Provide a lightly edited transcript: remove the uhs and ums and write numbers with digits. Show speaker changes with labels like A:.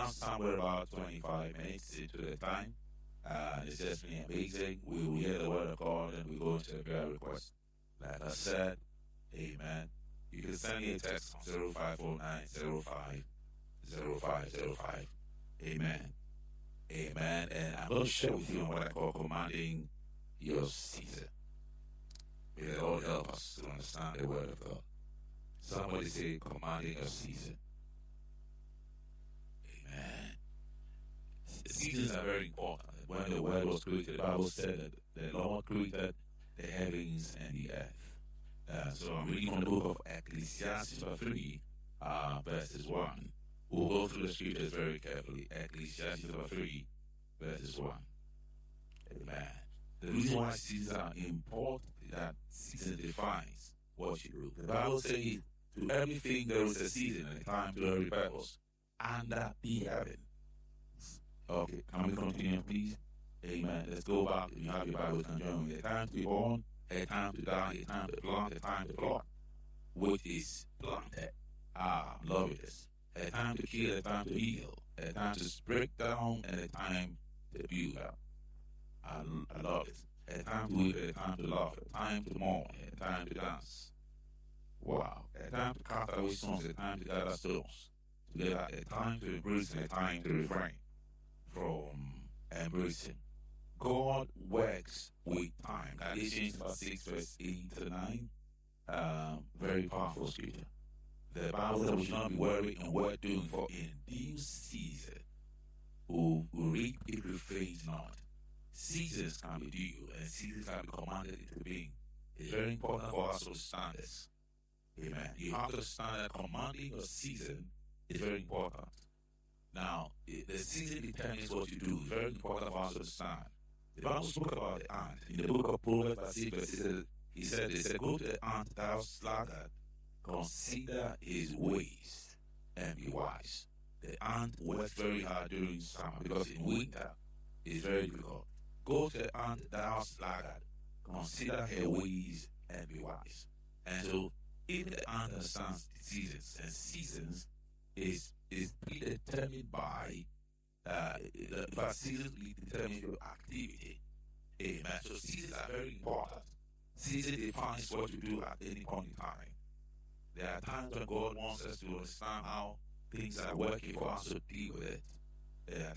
A: somewhere about 25 minutes into the time. It's just been amazing. We will hear the word of God and we go into the prayer request. Like I said, amen. You can send me a text on 0549050505. Amen. Amen. And I'm going to share with you on what I call commanding your season. May the Lord help us to understand the word of God. Somebody say commanding your season. Amen. Seasons are very important. When the world was created, the Bible said that the Lord created the heavens and the earth. So I'm reading from the book of Ecclesiastes 3, verses 1. We'll go through the scriptures very carefully. Ecclesiastes 3, verses 1. Amen. The reason why seasons are important is that season defines what you do. The Bible says, to everything there is a season and a time to every purpose under the heaven. Okay, can we continue, please? Amen. Let's go back. If you have your Bible, can join me. A time to be born, a time to die, a time to plant, a time to plot, which is planted. Love this. A time to kill, a time to heal, a time to break down, and a time to build up. I love it. A time to weep, a time to laugh, a time to mourn, a time to dance. Wow. A time to cast away stones, a time to gather stones together, a time to embrace, and a time to refrain from embracing. God works with time. Galatians 6, verse 8 to 9. Very powerful scripture. The Bible says we should not be worried in what doing, for in due season we reap if we faint not. Seasons can be due and seasons can be commanded into being. It's very important for us to understand this. Amen. You have to understand that commanding your season is very important. Now, the season determines what you do. It's very important for us to understand. The Bible spoke about the ant. In the book of Proverbs, he said, go to the ant, thou sluggard, consider his ways and be wise. The ant works very hard during summer because in winter it's very difficult. Go to the ant, thou sluggard, consider her ways and be wise. And so, even the ant understands seasons, and seasons is predetermined by the seasons determine your activity. Amen. So seasons are very important. Season defines what you do at any point in time. There are times when God wants us to understand how things are working for us to deal with it. There are